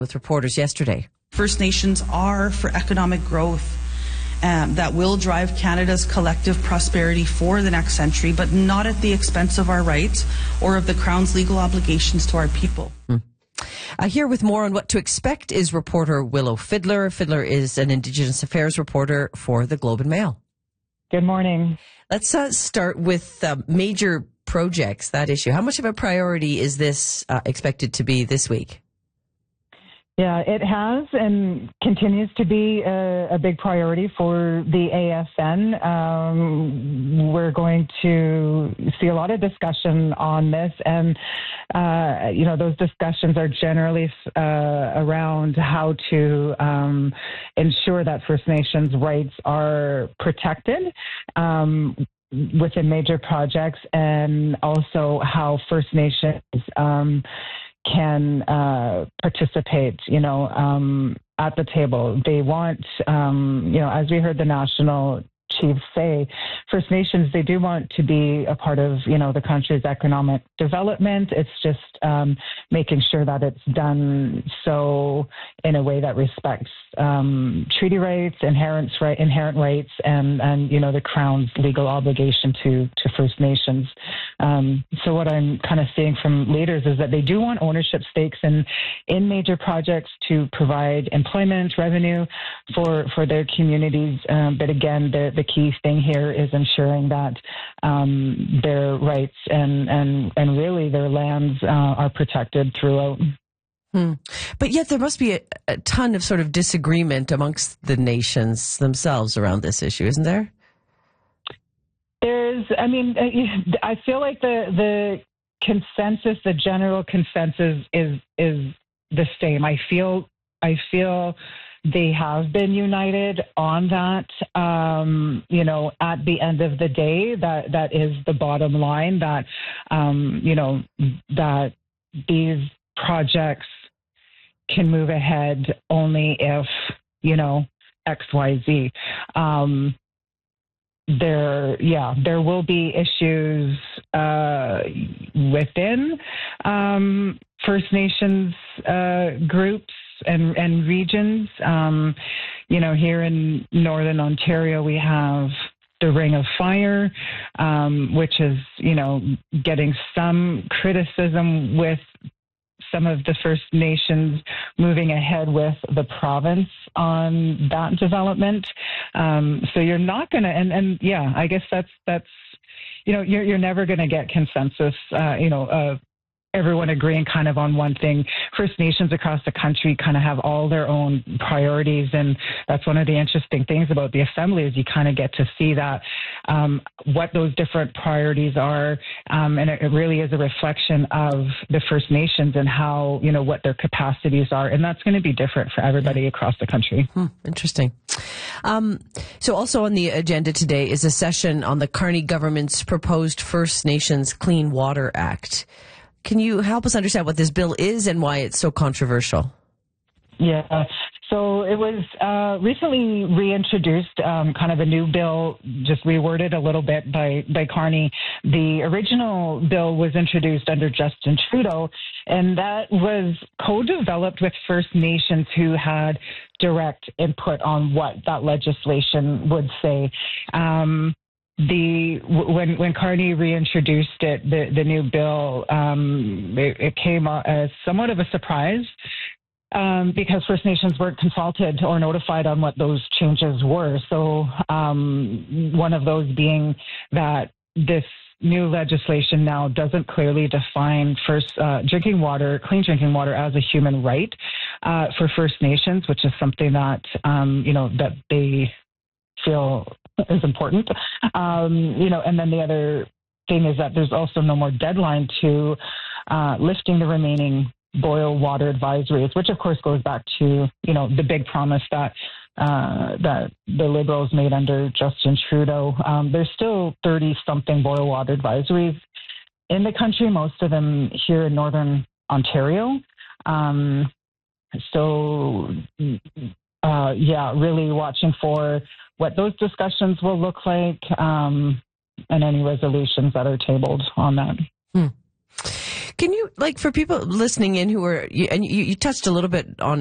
with reporters yesterday. First Nations are for economic growth that will drive Canada's collective prosperity for the next century, but not at the expense of our rights or of the Crown's legal obligations to our people. Here with more on what to expect is reporter Willow Fidler. Fidler is an Indigenous Affairs reporter for the Globe and Mail. Good morning. Let's start with major projects, that issue. How much of a priority is this expected to be this week? Yeah, it has and continues to be a big priority for the AFN. We're going to see a lot of discussion on this, and those discussions are generally around how to ensure that First Nations rights are protected within major projects, and also how First Nations can participate, at the table. They want, as we heard the national chiefs say, First Nations, they do want to be a part of, the country's economic development. It's just making sure that it's done so in a way that respects treaty rights, inherent rights, and the Crown's legal obligation to First Nations. So what I'm kind of seeing from leaders is that they do want ownership stakes in major projects to provide employment, revenue for their communities. But again, the key thing here is ensuring that their rights and really their lands are protected throughout. But yet there must be a ton of sort of disagreement amongst the nations themselves around this issue, isn't there? I feel like the consensus, the general consensus is the same. I feel they have been united on that. At the end of the day, that is the bottom line, that, that these projects can move ahead only if, X, Y, Z. There will be issues within First Nations groups and regions. Here in Northern Ontario, we have the Ring of Fire, which is, getting some criticism with some of the First Nations moving ahead with the province on that development. So you're not going to, I guess that's, you're never going to get consensus, everyone agreeing kind of on one thing. First Nations across the country kind of have all their own priorities, and that's one of the interesting things about the Assembly is you kind of get to see that what those different priorities are, and it really is a reflection of the First Nations and how, what their capacities are, and that's going to be different for everybody across the country. Interesting. So also on the agenda today is a session on the Carney government's proposed First Nations Clean Water Act. Can you help us understand what this bill is and why it's so controversial? Yeah, so it was recently reintroduced, kind of a new bill, just reworded a little bit by Carney. The original bill was introduced under Justin Trudeau, and that was co-developed with First Nations who had direct input on what that legislation would say. When Carney reintroduced it, the new bill, it came as somewhat of a surprise because First Nations weren't consulted or notified on what those changes were. So one of those being that this new legislation now doesn't clearly define clean drinking water as a human right for First Nations, which is something that that they feel is important. And then the other thing is that there's also no more deadline to lifting the remaining boil water advisories, which of course goes back to, the big promise that the Liberals made under Justin Trudeau. There's still 30-something boil water advisories in the country, most of them here in Northern Ontario. Really watching for what those discussions will look like, and any resolutions that are tabled on that. Can you, like, for people listening in who are, and you touched a little bit on